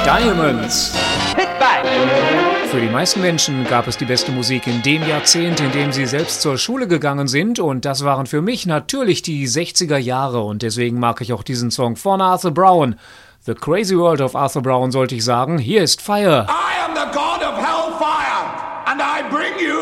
Diamonds. Für die meisten Menschen gab es die beste Musik in dem Jahrzehnt, in dem sie selbst zur Schule gegangen sind, und das waren für mich natürlich die 60er Jahre, und deswegen mag ich auch diesen Song von Arthur Brown. The Crazy World of Arthur Brown, sollte ich sagen. Hier ist Fire. I am the god of hellfire and I bring you